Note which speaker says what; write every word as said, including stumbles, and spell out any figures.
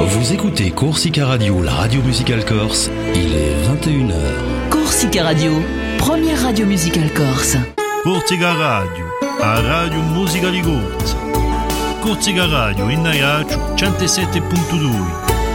Speaker 1: Vous écoutez Corsica Radio, la radio musicale corse, il est vingt et une heures.
Speaker 2: Corsica Radio, première radio musicale corse.
Speaker 3: Corsica Radio, la radio musicale corse. Corsica Radio, in Naiaciu, centosette virgola due.